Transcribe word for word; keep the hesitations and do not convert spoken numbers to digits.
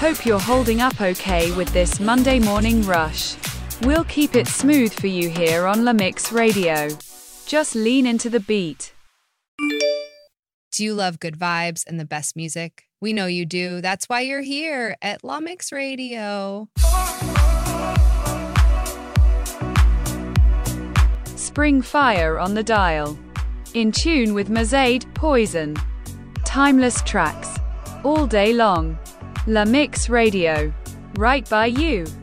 Hope you're holding up okay with this Monday morning rush. We'll keep it smooth for you here on La Mix Radio. Just lean into the beat. Do you love good vibes and the best music? We know you do. That's why you're here at La Mix Radio. Spring fire on the dial. In tune with Mazade, Poison. Timeless tracks. All day long. La Mix Radio. Right by you.